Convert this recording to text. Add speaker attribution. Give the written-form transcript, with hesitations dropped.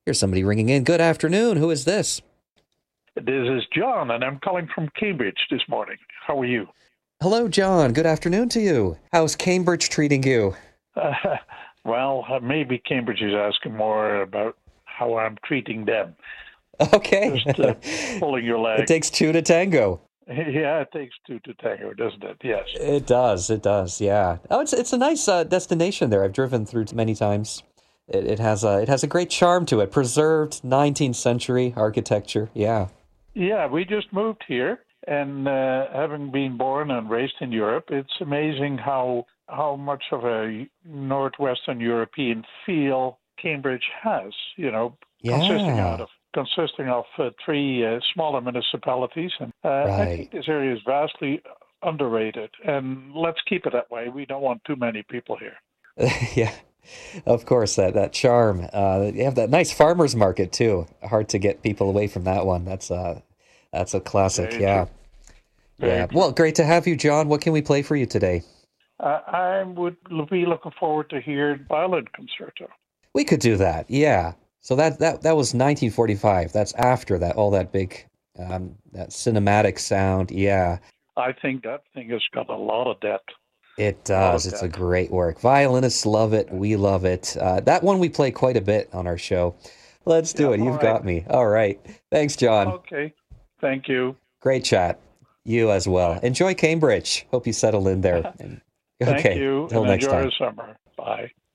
Speaker 1: Here's somebody ringing in. Good afternoon. Who is this?
Speaker 2: This is John, and I'm calling from Cambridge this morning. How are you?
Speaker 1: Hello, John. Good afternoon to you. How's Cambridge treating you?
Speaker 2: Uh, maybe Cambridge is asking more about how I'm treating them.
Speaker 1: Okay.
Speaker 2: Just pulling your
Speaker 1: It
Speaker 2: leg.
Speaker 1: takes two to tango.
Speaker 2: Yeah, it takes two to tango, doesn't it? Yes.
Speaker 1: It does. It does. Yeah. Oh, it's a nice destination there. I've driven through many times. It has a great charm to it. Preserved 19th century architecture. Yeah.
Speaker 2: Yeah, we just moved here, and having been born and raised in Europe, it's amazing how much of a northwestern European feel Cambridge has. Consisting
Speaker 1: Yeah.
Speaker 2: of three smaller municipalities, and I
Speaker 1: Right.
Speaker 2: think this area is vastly underrated. And let's keep it that way. We don't want too many people here.
Speaker 1: Yeah. Of course, that charm. You have that nice farmers market too. Hard to get people away from that one. That's a classic.
Speaker 2: Very
Speaker 1: Yeah.
Speaker 2: true. Very
Speaker 1: Yeah. Well,
Speaker 2: true.
Speaker 1: great to have you, John. What can we play for you today?
Speaker 2: I would be looking forward to hear violin concerto.
Speaker 1: We could do that. Yeah. So that was 1945. That's after that all that big that cinematic sound. Yeah.
Speaker 2: I think that thing has got a lot of depth.
Speaker 1: It
Speaker 2: A lot
Speaker 1: does.
Speaker 2: of
Speaker 1: It's a
Speaker 2: depth.
Speaker 1: great work. Violinists love it. We love it. That one we play quite a bit on our show. Let's
Speaker 2: Yeah,
Speaker 1: do it.
Speaker 2: all
Speaker 1: You've
Speaker 2: right.
Speaker 1: got me. All right. Thanks, John.
Speaker 2: Okay. Thank you.
Speaker 1: Great chat. You as well.
Speaker 2: Bye.
Speaker 1: Enjoy Cambridge. Hope you settle in there. And,
Speaker 2: Thank
Speaker 1: okay.
Speaker 2: you,
Speaker 1: Till
Speaker 2: and
Speaker 1: next
Speaker 2: enjoy
Speaker 1: time.
Speaker 2: the summer. Bye.